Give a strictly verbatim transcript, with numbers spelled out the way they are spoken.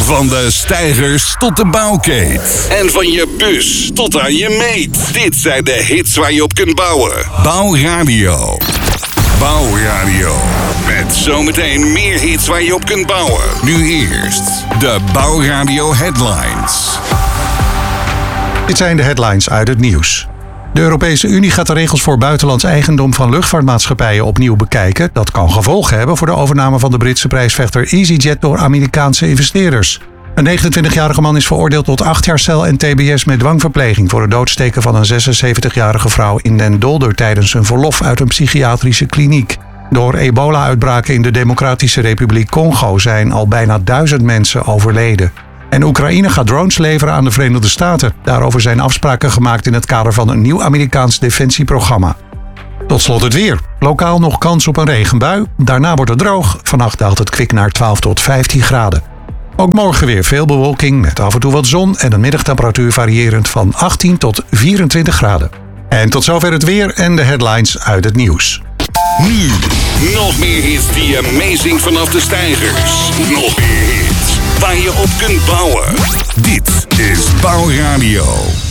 Van de steigers tot de bouwkeet. En van je bus tot aan je meet. Dit zijn de hits waar je op kunt bouwen. Bouwradio. Bouwradio. Met zometeen meer hits waar je op kunt bouwen. Nu eerst de Bouwradio headlines. Dit zijn de headlines uit het nieuws. De Europese Unie gaat de regels voor buitenlands eigendom van luchtvaartmaatschappijen opnieuw bekijken. Dat kan gevolgen hebben voor de overname van de Britse prijsvechter EasyJet door Amerikaanse investeerders. Een negenentwintigjarige man is veroordeeld tot acht jaar cel en tbs met dwangverpleging voor het doodsteken van een zesenzeventigjarige vrouw in Den Dolder tijdens een verlof uit een psychiatrische kliniek. Door ebola-uitbraken in de Democratische Republiek Congo zijn al bijna duizend mensen overleden. En Oekraïne gaat drones leveren aan de Verenigde Staten. Daarover zijn afspraken gemaakt in het kader van een nieuw Amerikaans defensieprogramma. Tot slot het weer. Lokaal nog kans op een regenbui. Daarna wordt het droog. Vannacht daalt het kwik naar twaalf tot vijftien graden. Ook morgen weer veel bewolking met af en toe wat zon en een middagtemperatuur variërend van achttien tot vierentwintig graden. En tot zover het weer en de headlines uit het nieuws. Nu, nog meer hits die amazing vanaf de steigers. Nog meer hits waar je op kunt bouwen. Dit is Bouwradio.